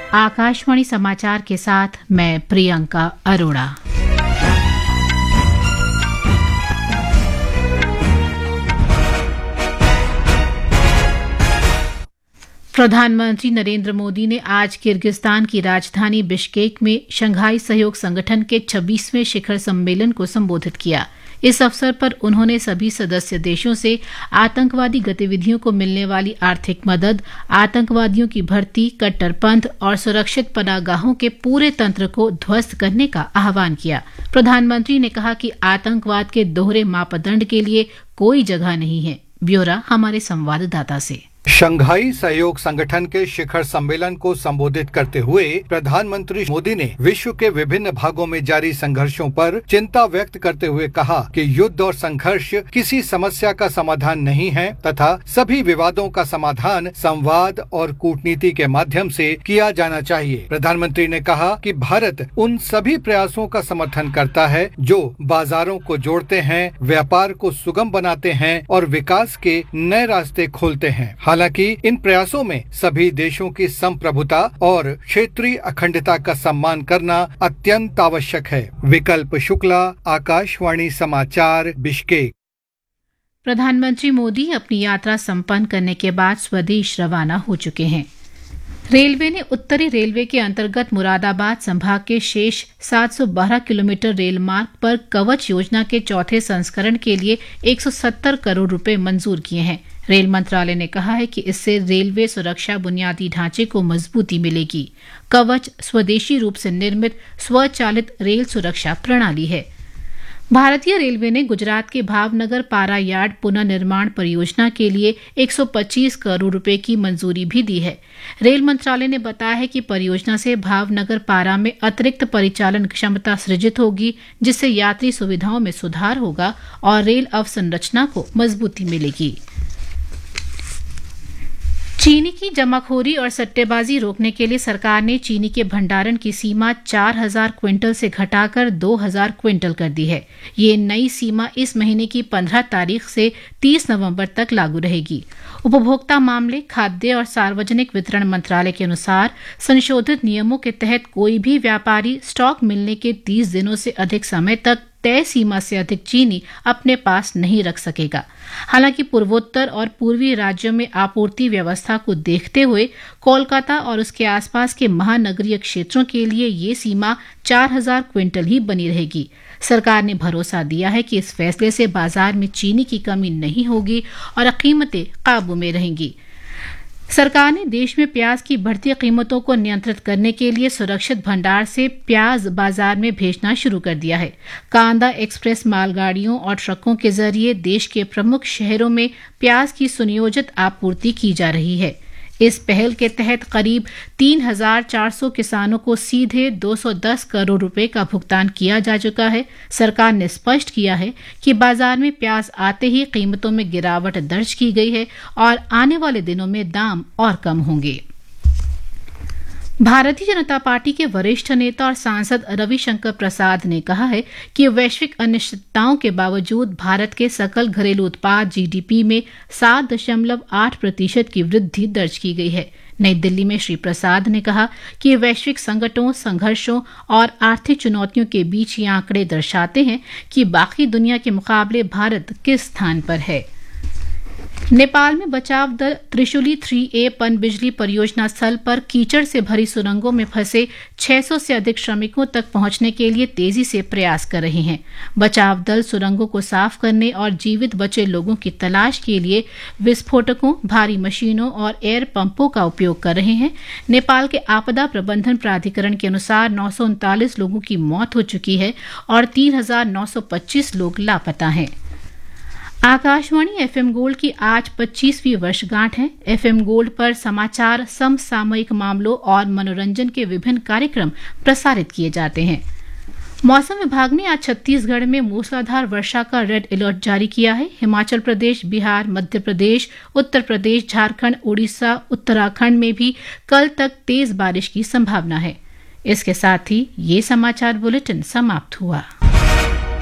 आकाशवाणी समाचार के साथ मैं प्रियंका अरोड़ा। प्रधानमंत्री नरेंद्र मोदी ने आज किर्गिस्तान की राजधानी बिश्केक में शंघाई सहयोग संगठन के 26वें शिखर सम्मेलन को संबोधित किया। इस अवसर पर उन्होंने सभी सदस्य देशों से आतंकवादी गतिविधियों को मिलने वाली आर्थिक मदद, आतंकवादियों की भर्ती, कट्टरपंथ और सुरक्षित पनाहगाहों के पूरे तंत्र को ध्वस्त करने का आह्वान किया। प्रधानमंत्री ने कहा कि आतंकवाद के दोहरे मापदंड के लिए कोई जगह नहीं है। ब्यौरा हमारे संवाददाता से। शंघाई सहयोग संगठन के शिखर सम्मेलन को संबोधित करते हुए प्रधानमंत्री मोदी ने विश्व के विभिन्न भागों में जारी संघर्षों पर चिंता व्यक्त करते हुए कहा कि युद्ध और संघर्ष किसी समस्या का समाधान नहीं है तथा सभी विवादों का समाधान संवाद और कूटनीति के माध्यम से किया जाना चाहिए। प्रधानमंत्री ने कहा कि भारत उन सभी प्रयासों का समर्थन करता है जो बाजारों को जोड़ते हैं, व्यापार को सुगम बनाते हैं और विकास के नए रास्ते खोलते हैं। हालांकि इन प्रयासों में सभी देशों की संप्रभुता और क्षेत्रीय अखंडता का सम्मान करना अत्यंत आवश्यक है। विकल्प शुक्ला, आकाशवाणी समाचार, बिश्केक। प्रधानमंत्री मोदी अपनी यात्रा संपन्न करने के बाद स्वदेश रवाना हो चुके हैं। रेलवे ने उत्तरी रेलवे के अंतर्गत मुरादाबाद संभाग के शेष 712 किलोमीटर रेल मार्ग पर कवच योजना के चौथे संस्करण के लिए 170 करोड़ रुपए मंजूर किए हैं। रेल मंत्रालय ने कहा है कि इससे रेलवे सुरक्षा बुनियादी ढांचे को मजबूती मिलेगी। कवच स्वदेशी रूप से निर्मित स्वचालित रेल सुरक्षा प्रणाली है। भारतीय रेलवे ने गुजरात के भावनगर पारा यार्ड पुनर्निर्माण परियोजना के लिए 125 करोड़ रुपए की मंजूरी भी दी है। रेल मंत्रालय ने बताया है कि परियोजना से भावनगर पारा में अतिरिक्त परिचालन क्षमता सृजित होगी, जिससे यात्री सुविधाओं में सुधार होगा और रेल अवसंरचना को मजबूती मिलेगी। चीनी की जमाखोरी और सट्टेबाजी रोकने के लिए सरकार ने चीनी के भंडारण की सीमा 4000 क्विंटल से घटाकर 2000 क्विंटल कर दी है। ये नई सीमा इस महीने की 15 तारीख से 30 नवंबर तक लागू रहेगी। उपभोक्ता मामले, खाद्य और सार्वजनिक वितरण मंत्रालय के अनुसार संशोधित नियमों के तहत कोई भी व्यापारी स्टॉक मिलने के 30 दिनों से अधिक समय तक तय सीमा से अधिक चीनी अपने पास नहीं रख सकेगा। हालांकि पूर्वोत्तर और पूर्वी राज्यों में आपूर्ति व्यवस्था को देखते हुए कोलकाता और उसके आसपास के महानगरीय क्षेत्रों के लिए ये सीमा 4000 क्विंटल ही बनी रहेगी। सरकार ने भरोसा दिया है कि इस फैसले से बाजार में चीनी की कमी नहीं होगी और कीमतें काबू में रहेंगी। सरकार ने देश में प्याज की बढ़ती कीमतों को नियंत्रित करने के लिए सुरक्षित भंडार से प्याज बाजार में भेजना शुरू कर दिया है। कांदा एक्सप्रेस मालगाड़ियों और ट्रकों के जरिए देश के प्रमुख शहरों में प्याज की सुनियोजित आपूर्ति की जा रही है। इस पहल के तहत करीब 3400 किसानों को सीधे 210 करोड़ रुपए का भुगतान किया जा चुका है। सरकार ने स्पष्ट किया है कि बाजार में प्याज आते ही कीमतों में गिरावट दर्ज की गई है और आने वाले दिनों में दाम और कम होंगे। भारतीय जनता पार्टी के वरिष्ठ नेता और सांसद रविशंकर प्रसाद ने कहा है कि वैश्विक अनिश्चितताओं के बावजूद भारत के सकल घरेलू उत्पाद जीडीपी में 7.8% की वृद्धि दर्ज की गई है। नई दिल्ली में श्री प्रसाद ने कहा कि वैश्विक संकटों, संघर्षों और आर्थिक चुनौतियों के बीच ये आंकड़े दर्शाते हैं कि बाकी दुनिया के मुकाबले भारत किस स्थान पर है। नेपाल में बचाव दल त्रिशूली 3A पनबिजली परियोजना स्थल पर कीचड़ से भरी सुरंगों में फंसे 600 से अधिक श्रमिकों तक पहुंचने के लिए तेजी से प्रयास कर रहे हैं। बचाव दल सुरंगों को साफ करने और जीवित बचे लोगों की तलाश के लिए विस्फोटकों, भारी मशीनों और एयर पंपों का उपयोग कर रहे हैं। नेपाल के आपदा प्रबंधन प्राधिकरण के अनुसार 939 लोगों की मौत हो चुकी है और 3925 लोग लापता हैं। आकाशवाणी एफएम गोल्ड की आज 25वीं वर्षगांठ है। एफएम गोल्ड पर समाचार, समसामयिक मामलों और मनोरंजन के विभिन्न कार्यक्रम प्रसारित किए जाते हैं। मौसम विभाग ने आज छत्तीसगढ़ में मूसलाधार वर्षा का रेड अलर्ट जारी किया है। हिमाचल प्रदेश, बिहार, मध्य प्रदेश, उत्तर प्रदेश, झारखंड, उड़ीसा, उत्तराखंड में भी कल तक तेज बारिश की संभावना है। इसके साथ ही ये समाचार बुलेटिन समाप्त हुआ।